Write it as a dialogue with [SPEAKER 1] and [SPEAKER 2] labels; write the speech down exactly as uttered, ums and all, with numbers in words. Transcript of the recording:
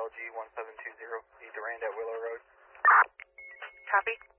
[SPEAKER 1] L G one seven two zero, the Durand at Willow Road.
[SPEAKER 2] Copy.